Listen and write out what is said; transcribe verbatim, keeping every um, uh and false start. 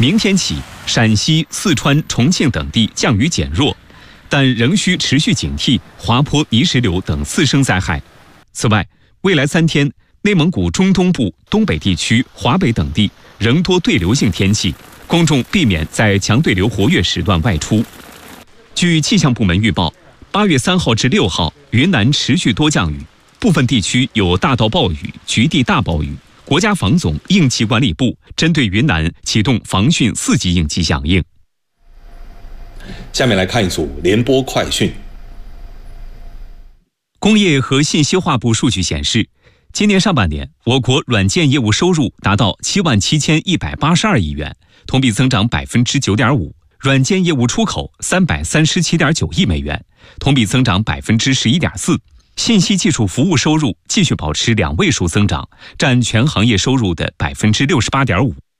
明天起，陕西、四川、重庆等地降雨减弱，但仍需持续警惕滑坡、泥石流等次生灾害。此外，未来三天，内蒙古中东部、东北地区、华北等地仍多对流性天气，公众避免在强对流活跃时段外出。据气象部门预报，八月三号至六号，云南持续多降雨，部分地区有大到暴雨、局地大暴雨。国家防总应急管理部针对云南启动防汛四级应急响应。 下面来看一组联播快讯。 工业和信息化部数据显示，今年上半年，我国软件业务收入达到七万七千一百八十二亿元，同比增长百分之九点五；软件业务出口三百三十七点九亿美元，同比增长百分之十一点四。信息技术服务收入继续保持两位数增长，占全行业收入的百分之六十八点五。